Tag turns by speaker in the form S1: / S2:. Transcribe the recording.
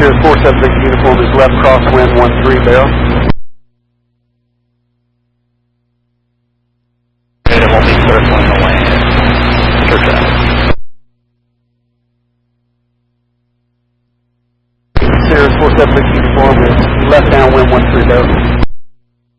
S1: Sirius 476 uniform is left crosswind 13 barrel.
S2: It won't be circling the lane. For traffic.
S1: Sirius 476 uniform is left downwind 13 barrel.